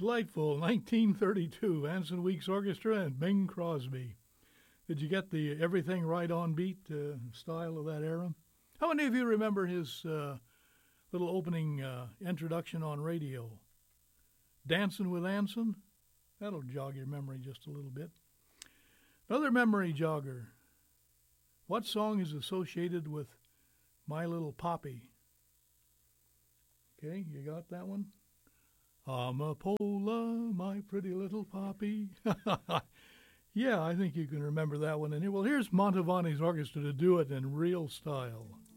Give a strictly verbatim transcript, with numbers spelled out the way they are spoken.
Delightful, nineteen thirty-two, Anson Weeks Orchestra and Bing Crosby. Did you get the everything right on beat uh, style of that era? How many of you remember his uh, little opening uh, introduction on radio? Dancing with Anson? That'll jog your memory just a little bit. Another memory jogger. What song is associated with My Little Poppy? Okay, you got that one? Amapola, my pretty little poppy. Yeah, I think you can remember that one. And well, here's Montevani's orchestra to do it in real style.